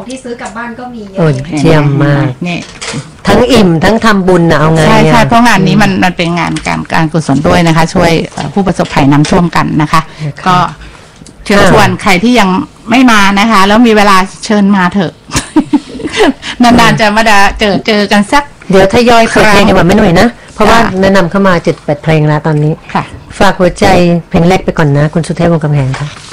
ที่ซื้อกลับบ้านก็มีเยโอ้อะยเยี่ยมมากนี่ทั้งอิ่มทั้งทำบุญนะเอาไงใช่ใช่อะเพราะงานนี้มันเป็นงานการกุศลด้วยนะคะ ช่วยผู้ประสบภัยน้ำท่วมกันนะคะ ก็เชิญชวนใครที่ยังไม่มานะคะ แล้วมีเวลาเชิญมาเถอะ นานๆจะมาเจอกันสักเดี๋ยวทยอยเปิดเพลงกันแบบไม่หน่อยนะเพราะว่าแนะนำเข้ามา7-8เพลงแล้วตอนนี้ค่ะฝากหัวใจเพลงแรกไปก่อนนะคุณสุเทพวงศ์กำแหงค่ะ